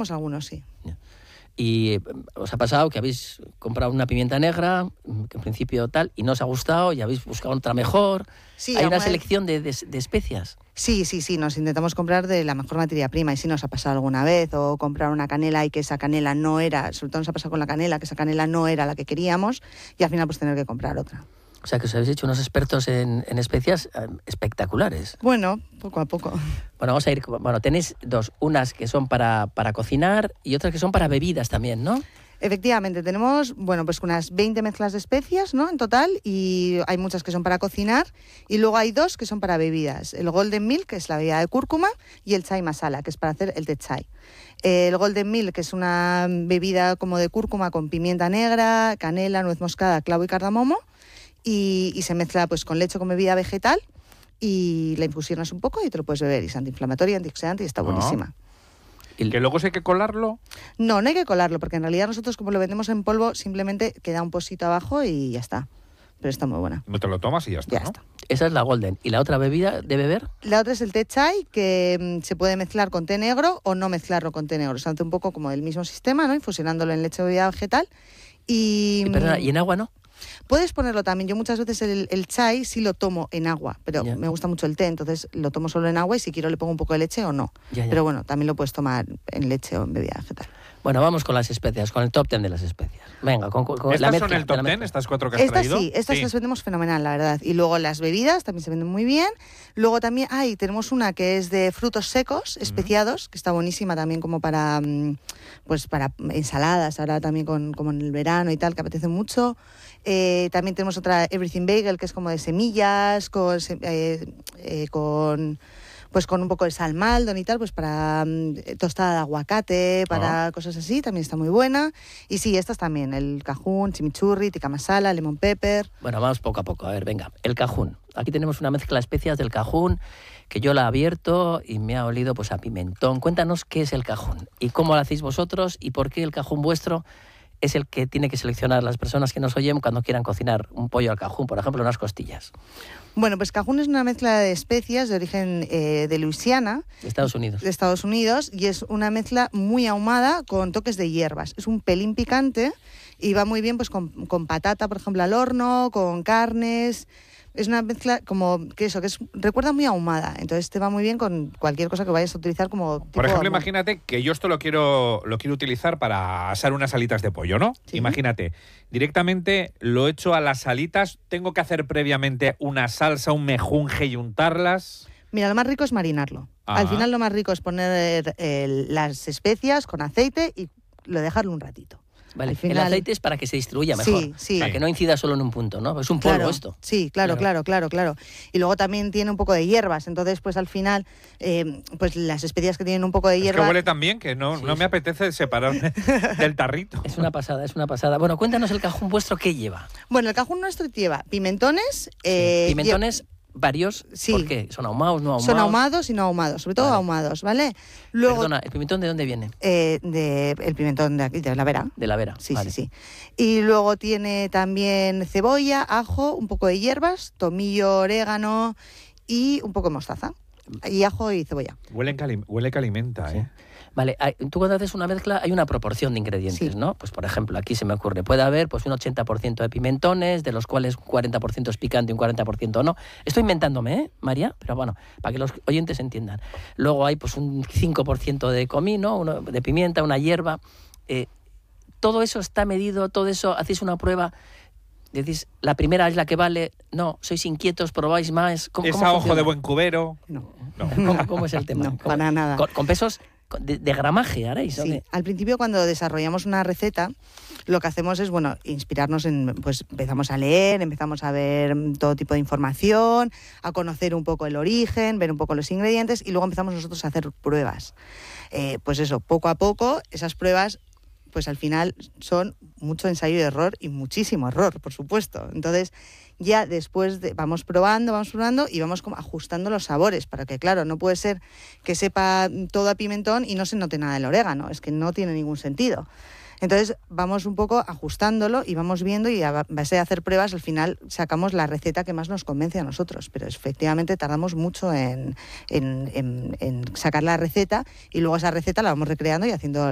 tenemos algunos, sí. ¿Y os ha pasado que habéis comprado una pimienta negra, que en principio tal, y no os ha gustado, y habéis buscado otra mejor? Sí, ¿Hay una selección de especias? Sí, nos intentamos comprar de la mejor materia prima, y sí nos ha pasado alguna vez, o comprar una canela y que esa canela no era, sobre todo nos ha pasado con la canela, que esa canela no era la que queríamos, y al final pues tener que comprar otra. O sea, que os habéis hecho unos expertos en especias espectaculares. Bueno, poco a poco. Bueno, vamos a ir. Bueno, tenéis dos, unas que son para cocinar y otras que son para bebidas también, ¿no? Efectivamente, tenemos, bueno, pues unas 20 mezclas de especias, ¿no? En total, y hay muchas que son para cocinar, y luego hay 2 que son para bebidas. El Golden Milk, que es la bebida de cúrcuma, y el Chai Masala, que es para hacer el té chai. El Golden Milk, que es una bebida como de cúrcuma con pimienta negra, canela, nuez moscada, clavo y cardamomo, y se mezcla pues con leche, con bebida vegetal, y la infusionas un poco y te lo puedes beber. Y es antiinflamatoria, antioxidante y está buenísima. ¿Y que luego sí hay que colarlo? No hay que colarlo, porque en realidad nosotros, como lo vendemos en polvo, simplemente queda un pocito abajo y ya está. Pero está muy buena. No te lo tomas y ya está, ¿no? Está. Esa es la Golden. ¿Y la otra bebida de beber? La otra es el té chai, que se puede mezclar con té negro o no mezclarlo con té negro. Se hace un poco como el mismo sistema, ¿no? Infusionándolo en leche o bebida vegetal. Y perdona, ¿y en agua no? Puedes ponerlo también. Yo muchas veces el chai sí lo tomo en agua, pero me gusta mucho el té, entonces lo tomo solo en agua, y si quiero le pongo un poco de leche o no. Pero bueno, también lo puedes tomar en leche o en bebida vegetal. Bueno, vamos con las especias, con el top 10 de las especias. Venga, con ¿Estas la mezcla, son el top 10, estas 4 que has traído? Estas las vendemos fenomenal, la verdad. Y luego las bebidas también se venden muy bien. Luego también tenemos una que es de frutos secos, especiados, que está buenísima también como para ensaladas, ahora también como en el verano y tal, que apetece mucho. También tenemos otra Everything Bagel, que es como de semillas, con un poco de salmaldon y tal, pues para tostada de aguacate, para cosas así, también está muy buena. Y sí, estas también, el cajún, chimichurri, tikka masala, lemon pepper. Bueno, vamos poco a poco, a ver, venga, el cajún. Aquí tenemos una mezcla de especias del cajún, que yo la he abierto y me ha olido pues a pimentón. Cuéntanos qué es el cajún y cómo lo hacéis vosotros y por qué el cajún vuestro es el que tiene que seleccionar las personas que nos oyen cuando quieran cocinar un pollo al cajún, por ejemplo, unas costillas. Bueno, pues cajún es una mezcla de especias de origen de Luisiana. De Estados Unidos. De Estados Unidos, y es una mezcla muy ahumada con toques de hierbas. Es un pelín picante y va muy bien pues con patata, por ejemplo, al horno, con carnes. Es una mezcla recuerda muy ahumada, entonces te va muy bien con cualquier cosa que vayas a utilizar como tipo por ejemplo, imagínate que yo esto lo quiero utilizar para asar unas alitas de pollo, ¿no? ¿Sí? Imagínate, directamente lo echo a las alitas, tengo que hacer previamente una salsa, un mejunje y untarlas. Mira, lo más rico es marinarlo. Al final lo más rico es poner las especias con aceite y dejarlo un ratito. Vale, el aceite es para que se distribuya mejor, para que no incida solo en un punto, ¿no? Es un polvo esto. Sí, claro. Y luego también tiene un poco de hierbas, entonces pues al final, pues las especias que tienen un poco de hierba... Es que huele tan bien que no me apetece separarme del tarrito. Es una pasada. Bueno, cuéntanos el cajún vuestro, ¿qué lleva? Bueno, el cajún nuestro lleva pimentones... Pimentones... Varios, sí. ¿Por qué? ¿Son ahumados, no ahumados? Son ahumados y no ahumados, sobre todo ahumados, ¿vale? Luego, perdona, ¿el pimentón de dónde viene? El pimentón de aquí, de la Vera. De la Vera, sí, vale. Sí. Y luego tiene también cebolla, ajo, un poco de hierbas, tomillo, orégano y un poco de mostaza. Y ajo y cebolla. Huele que alimenta, ¿eh? Sí. Vale, tú cuando haces una mezcla hay una proporción de ingredientes, ¿no? Pues por ejemplo, aquí se me ocurre, puede haber pues un 80% de pimentones, de los cuales un 40% es picante y un 40% no. Estoy inventándome, María, pero bueno, para que los oyentes entiendan. Luego hay pues un 5% de comino, de pimienta, una hierba. Todo eso está medido, todo eso, hacéis una prueba. Decís, la primera es la que vale. No, sois inquietos, probáis más. ¿Cómo ojo de buen cubero. No. ¿Cómo es el tema? No, para nada. Con pesos de gramaje haréis. Sí, al principio cuando desarrollamos una receta, lo que hacemos es, inspirarnos pues empezamos a leer, empezamos a ver todo tipo de información, a conocer un poco el origen, ver un poco los ingredientes y luego empezamos nosotros a hacer pruebas. Pues eso, poco a poco, esas pruebas pues al final son mucho ensayo y error y muchísimo error, por supuesto. Entonces, ya después vamos probando y vamos como ajustando los sabores, para que, claro, no puede ser que sepa todo a pimentón y no se note nada del orégano, es que no tiene ningún sentido. Entonces, vamos un poco ajustándolo y vamos viendo y a base de hacer pruebas, al final sacamos la receta que más nos convence a nosotros. Pero efectivamente tardamos mucho en sacar la receta y luego esa receta la vamos recreando y haciendo